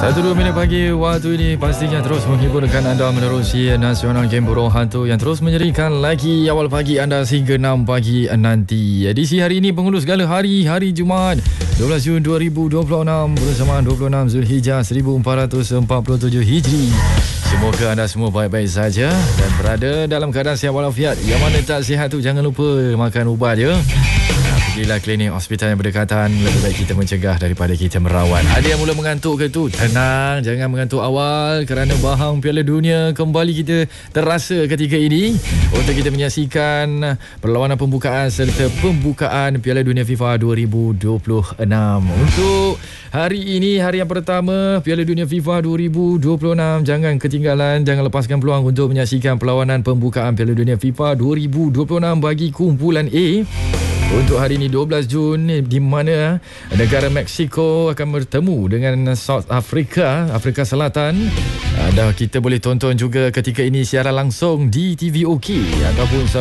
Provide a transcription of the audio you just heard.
1-2 minit pagi waktu ini pastinya terus menghiburkan anda menerusi Nasional Game Burung Hantu yang terus menyerikan lagi awal pagi anda hingga 6 pagi nanti. Edisi hari ini penghulu segala hari Jumaat 12 Jun 2026 bersama 26 Zulhijjah 1447 Hijri. Semoga anda semua baik-baik saja dan berada dalam keadaan sihat walafiat. Yang mana tak sihat tu jangan lupa makan ubat ya. Pergilah klinik hospital yang berdekatan. Lebih baik kita mencegah daripada kita merawat. Ada yang mula mengantuk ke tu? Tenang, jangan mengantuk awal kerana bahang Piala Dunia kembali kita terasa ketika ini untuk kita menyaksikan perlawanan pembukaan serta pembukaan Piala Dunia FIFA 2026. Untuk hari ini, hari yang pertama Piala Dunia FIFA 2026, jangan ketinggalan, jangan lepaskan peluang untuk menyaksikan perlawanan pembukaan Piala Dunia FIFA 2026 bagi kumpulan A. Untuk hari ini 12 Jun di mana negara Mexico akan bertemu dengan South Africa, Afrika Selatan. Dan kita boleh tonton juga ketika ini siaran langsung di TV OK ataupun